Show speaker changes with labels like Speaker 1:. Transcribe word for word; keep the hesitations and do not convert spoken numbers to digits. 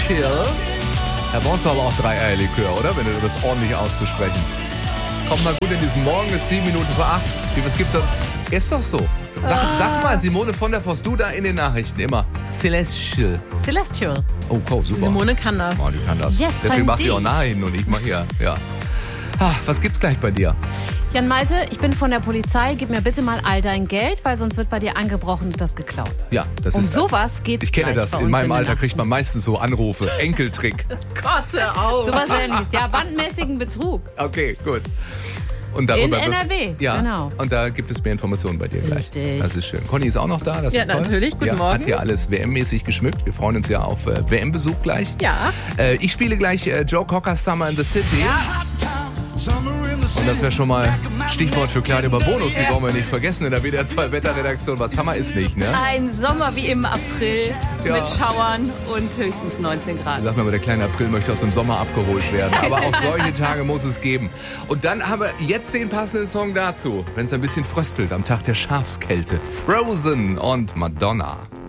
Speaker 1: Chill. Da brauchst du aber auch drei Eierlikör, oder? Wenn du das ordentlich auszusprechen. Kommt mal gut in diesen Morgen, ist sieben Minuten vor acht. Wie, was gibt's da? Ist doch so. Sag,
Speaker 2: Ah.
Speaker 1: sag mal, Simone von der Voss, du da in den Nachrichten immer. Celestial.
Speaker 2: Celestial.
Speaker 1: Oh, cool, super.
Speaker 2: Simone kann das.
Speaker 1: Oh, die kann das.
Speaker 2: Yes,
Speaker 1: Deswegen macht sie auch
Speaker 2: indeed.
Speaker 1: Nachrichten und ich mach hier, ja. Ah, was gibt's gleich bei dir?
Speaker 2: Jan Malte, ich bin von der Polizei. Gib mir bitte mal all dein Geld, weil sonst wird bei dir angebrochen und das geklaut.
Speaker 1: Ja, das
Speaker 2: Um
Speaker 1: ist...
Speaker 2: sowas geht's
Speaker 1: Ich kenne
Speaker 2: gleich
Speaker 1: das.
Speaker 2: bei
Speaker 1: In
Speaker 2: uns
Speaker 1: meinem
Speaker 2: den
Speaker 1: Alter kriegt man
Speaker 2: Nachrichten.
Speaker 1: meistens so Anrufe. Enkeltrick.
Speaker 2: Gott, hör auf. Sowas ähnliches. Ja, bandmäßigen Betrug.
Speaker 1: Okay, gut. Und darüber
Speaker 2: In
Speaker 1: wirst-
Speaker 2: N R W,
Speaker 1: ja,
Speaker 2: genau.
Speaker 1: Und da gibt es mehr Informationen bei dir gleich.
Speaker 2: Richtig.
Speaker 1: Das ist schön. Conny ist auch noch da. Das
Speaker 2: Ja,
Speaker 1: ist toll.
Speaker 2: natürlich. Guten
Speaker 1: ja,
Speaker 2: Morgen.
Speaker 1: Hat hier alles W M-mäßig geschmückt. Wir freuen uns ja auf äh, W M-Besuch gleich.
Speaker 2: Ja.
Speaker 1: Äh, ich spiele gleich äh, Joe Cocker Summer in the City. Und das wäre schon mal Stichwort für Claudia Bonus. Die wollen wir nicht vergessen in der W D R zwei Wetterredaktion. Was Hammer ist nicht, ne?
Speaker 3: Ein Sommer wie im April
Speaker 1: Ja.
Speaker 3: mit Schauern und höchstens neunzehn Grad.
Speaker 1: Sag mal, der kleine April möchte aus dem Sommer abgeholt werden. Aber auch solche Tage muss es geben. Und dann haben wir jetzt den passenden Song dazu, wenn es ein bisschen fröstelt am Tag der Schafskälte. Frozen und Madonna.